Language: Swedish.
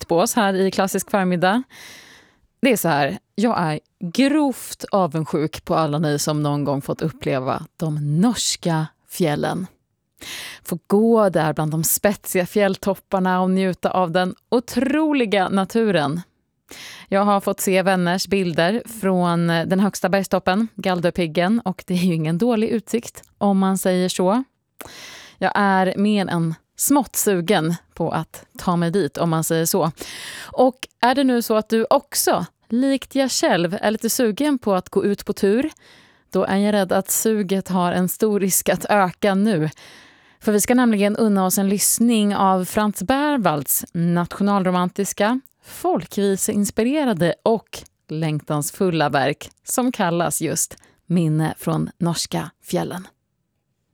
ut på oss här i Klassisk förmiddag. Det är så här, jag är grovt avundsjuk på alla ni som någon gång fått uppleva de norska fjällen. Få gå där bland de spetsiga fjälltopparna och njuta av den otroliga naturen. Jag har fått se vänners bilder från den högsta bergstoppen, Galdhøpiggen, och det är ju ingen dålig utsikt om man säger så. Jag är mer än smått sugen på att ta mig dit om man säger så. Och är det nu så att du också, likt jag själv, är lite sugen på att gå ut på tur, då är jag rädd att suget har en stor risk att öka nu. För vi ska nämligen unna oss en lyssning av Franz Berwalds nationalromantiska, folkviseinspirerade och längtansfulla verk som kallas just Minne från norska fjällen.